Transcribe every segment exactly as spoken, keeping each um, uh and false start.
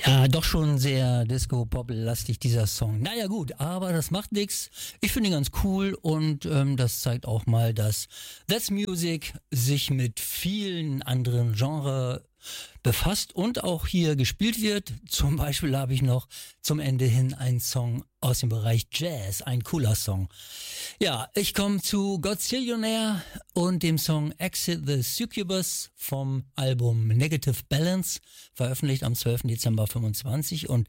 Ja, doch schon sehr Disco-Pop-lastig dieser Song. Naja gut, aber das macht nichts. Ich finde ihn ganz cool und ähm, das zeigt auch mal, dass That's Music sich mit vielen anderen Genres befasst und auch hier gespielt wird. Zum Beispiel habe ich noch zum Ende hin einen Song aus dem Bereich Jazz, ein cooler Song. Ja, ich komme zu Godzillionaire und dem Song Exit the Succubus vom Album Negative Balance, veröffentlicht am zwölften Dezember fünfundzwanzig und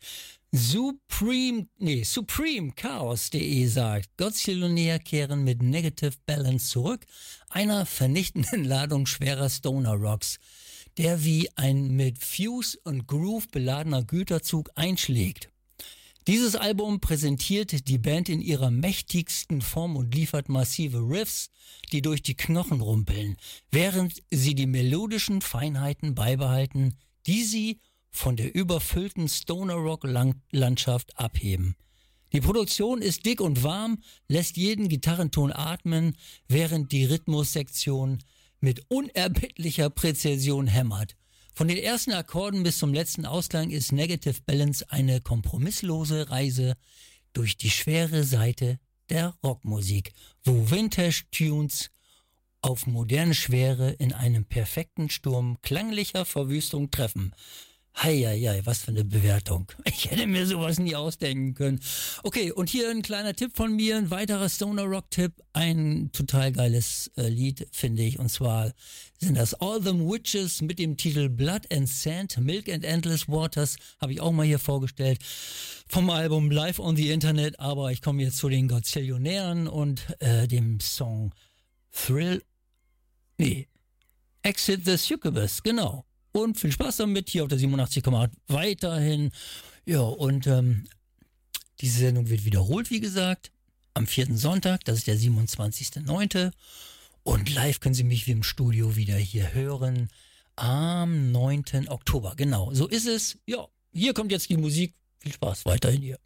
Supreme, nee, Supreme Chaos punkt de sagt, Godzillionaire kehren mit Negative Balance zurück, einer vernichtenden Ladung schwerer Stoner Rocks, der wie ein mit Fuse und Groove beladener Güterzug einschlägt. Dieses Album präsentiert die Band in ihrer mächtigsten Form und liefert massive Riffs, die durch die Knochen rumpeln, während sie die melodischen Feinheiten beibehalten, die sie von der überfüllten Stoner-Rock-Landschaft abheben. Die Produktion ist dick und warm, lässt jeden Gitarrenton atmen, während die Rhythmussektion mit unerbittlicher Präzision hämmert. Von den ersten Akkorden bis zum letzten Ausklang ist Negative Balance eine kompromisslose Reise durch die schwere Seite der Rockmusik, wo Vintage-Tunes auf moderne Schwere in einem perfekten Sturm klanglicher Verwüstung treffen. Heieiei, was für eine Bewertung. Ich hätte mir sowas nie ausdenken können. Okay, und hier ein kleiner Tipp von mir, ein weiterer Stoner-Rock-Tipp. Ein total geiles äh, Lied, finde ich. Und zwar sind das All Them Witches mit dem Titel Blood and Sand, Milk and Endless Waters. Habe ich auch mal hier vorgestellt. Vom Album Live on the Internet. Aber ich komme jetzt zu den Godzillionären und äh, dem Song Thrill. Nee, Exit the Succubus, genau. Und viel Spaß damit hier auf der siebenundachtzig Komma acht weiterhin. Ja, und ähm, diese Sendung wird wiederholt, wie gesagt, am vierten Sonntag, das ist der siebenundzwanzigster neunte Und live können Sie mich wie im Studio wieder hier hören am neunten Oktober. Genau, so ist es. Ja, hier kommt jetzt die Musik. Viel Spaß weiterhin hier.